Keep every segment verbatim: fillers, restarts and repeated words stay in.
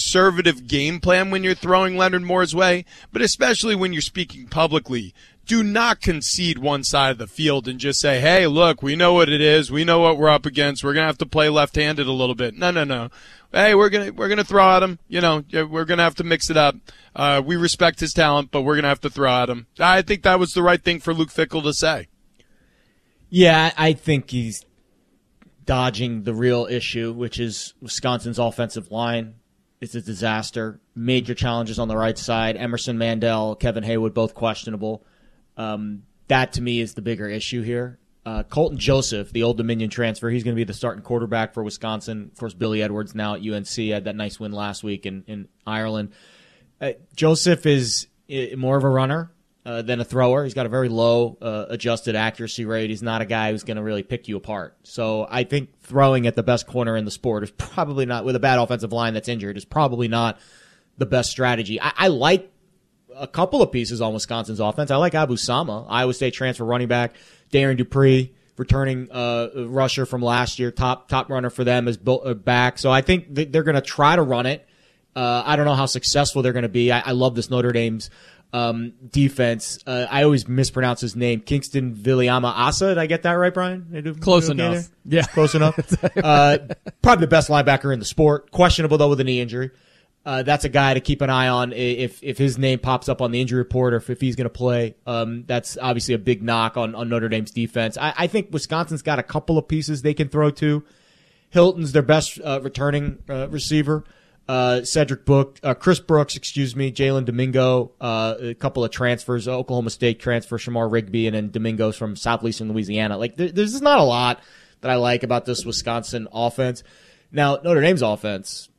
conservative game plan when you're throwing Leonard Moore's way, but especially when you're speaking publicly, do not concede one side of the field and just say, hey, look, we know what it is. We know what we're up against. We're going to have to play left-handed a little bit. No, no, no. Hey, we're going to we're going to throw at him. You know, we're going to have to mix it up. Uh, we respect his talent, but we're going to have to throw at him. I think that was the right thing for Luke Fickell to say. Yeah, I think he's dodging the real issue, which is Wisconsin's offensive line. It's a disaster. Major challenges on the right side. Emerson Mandel, Kevin Haywood, both questionable. Um, that, to me, is the bigger issue here. Uh, Colton Joseph, the Old Dominion transfer, he's going to be the starting quarterback for Wisconsin. Of course, Billy Edwards now at U N C had that nice win last week in, in Ireland. Uh, Joseph is uh, more of a runner uh, than a thrower. He's got a very low uh, adjusted accuracy rate. He's not a guy who's going to really pick you apart. So I think throwing at the best corner in the sport is probably not, with a bad offensive line that's injured, is probably not the best strategy. I, I like a couple of pieces on Wisconsin's offense. I like Abu Sama, Iowa State transfer running back. Darren Dupree, returning uh, rusher from last year, top top runner for them, is built, uh, back. So I think th- they're going to try to run it. Uh, I don't know how successful they're going to be. I, I love this Notre Dame's um, defense. Uh, I always mispronounce his name. Kingston Viliama Asa. Did I get that right, Brian? Did I do, Close okay enough. there? Yeah. Close enough. uh, probably the best linebacker in the sport. Questionable, though, with a knee injury. Uh, that's a guy to keep an eye on if if his name pops up on the injury report or if, if he's going to play. Um, that's obviously a big knock on, on Notre Dame's defense. I, I think Wisconsin's got a couple of pieces they can throw to. Hilton's their best uh, returning uh, receiver. Uh, Cedric Book, uh, Chris Brooks, excuse me, Jalen Domingo, uh, a couple of transfers, Oklahoma State transfer, Shamar Rigby, and then Domingo's from Southeastern Louisiana. Like there, there's just not a lot that I like about this Wisconsin offense. Now, Notre Dame's offense,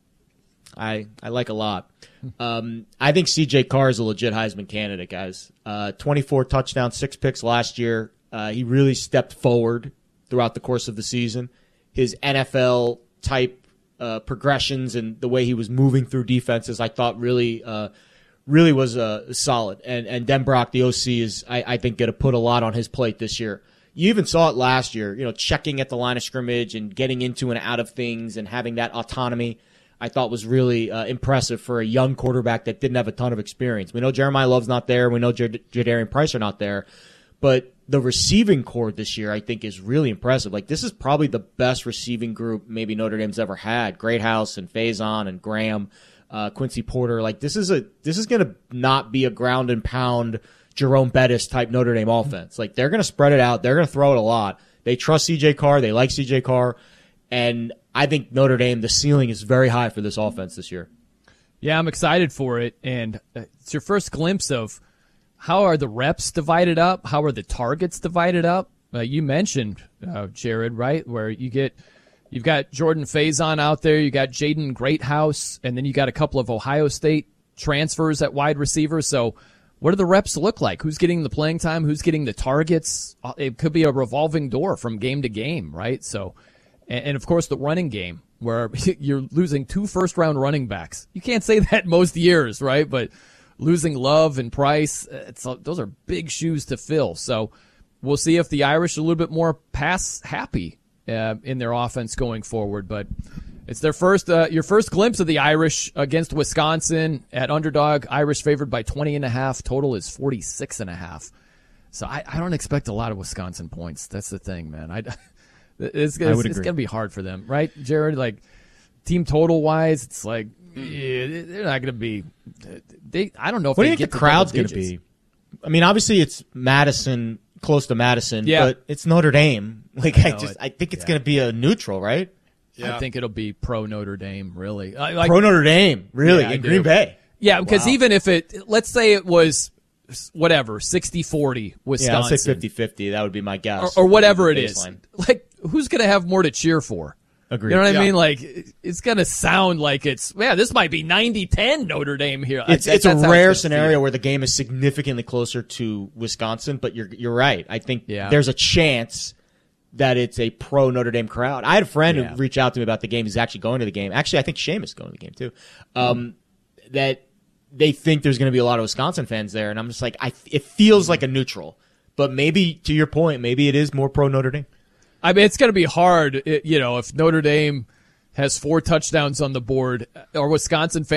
I, I like a lot. Um, I think C J Carr is a legit Heisman candidate, guys. Uh, twenty-four touchdowns, six picks last year. Uh, he really stepped forward throughout the course of the season. His N F L type uh, progressions and the way he was moving through defenses, I thought really, uh, really was uh, solid. And and Denbrock, the O C, is I, I think going to put a lot on his plate this year. You even saw it last year, you know, checking at the line of scrimmage and getting into and out of things and having that autonomy. I thought was really uh, impressive for a young quarterback that didn't have a ton of experience. We know Jeremiah Love's not there. We know J- Jadarian Price are not there. But the receiving core this year, I think, is really impressive. Like, this is probably the best receiving group maybe Notre Dame's ever had. Greathouse and Faison and Graham, uh, Quincy Porter. Like, this is a this is going to not be a ground and pound Jerome Bettis type Notre Dame offense. Like, they're going to spread it out. They're going to throw it a lot. They trust C J Carr. They like C J Carr. And I think Notre Dame, the ceiling is very high for this offense this year. Yeah, I'm excited for it. And it's your first glimpse of how are the reps divided up? How are the targets divided up? Uh, you mentioned, uh, Jared, right, where you get you've got Jordan Faison out there, you got Jaden Greathouse, and then you got a couple of Ohio State transfers at wide receiver. So what do the reps look like? Who's getting the playing time? Who's getting the targets? It could be a revolving door from game to game, right? So, and, and of course, the running game, where you're losing two first-round running backs. You can't say that most years, right? But losing Love and Price, it's, those are big shoes to fill. So we'll see if the Irish are a little bit more pass-happy uh, in their offense going forward. But it's their first, uh, your first glimpse of the Irish against Wisconsin at underdog. Irish favored by twenty and a half. Total is forty-six and a half. So I, I don't expect a lot of Wisconsin points. That's the thing, man. I, it's it's, it's going to be hard for them, right, Jared? Like, team total-wise, it's like, yeah, they're not going to be they. I don't know if what they do you get think the crowd's going to be? I mean, obviously it's Madison, close to Madison, yeah. but it's Notre Dame. Like I, I just, it, I think it's yeah. going to be a neutral, right? Yeah. I think it'll be pro Notre Dame, really. Like, pro Notre Dame, really, yeah, in Green Bay. Yeah, because wow. even if it, let's say it was whatever, sixty forty Wisconsin. Yeah, I'll say fifty-fifty. That would be my guess. Or, or whatever it is. Like, who's going to have more to cheer for? Agreed. You know what yeah. I mean? Like, it's going to sound like it's, yeah, this might be ninety ten Notre Dame here. It's, I, it's a rare it's scenario feel. where the game is significantly closer to Wisconsin, but you're you're right. I think yeah. there's a chance that it's a pro Notre Dame crowd. I had a friend yeah. who reached out to me about the game. He's actually going to the game. Actually, I think Seamus is going to the game too. Um, mm. That they think there's going to be a lot of Wisconsin fans there, and I'm just like, I, it feels like a neutral. But maybe, to your point, maybe it is more pro Notre Dame. I mean, it's going to be hard, you know, if Notre Dame has four touchdowns on the board, or Wisconsin fans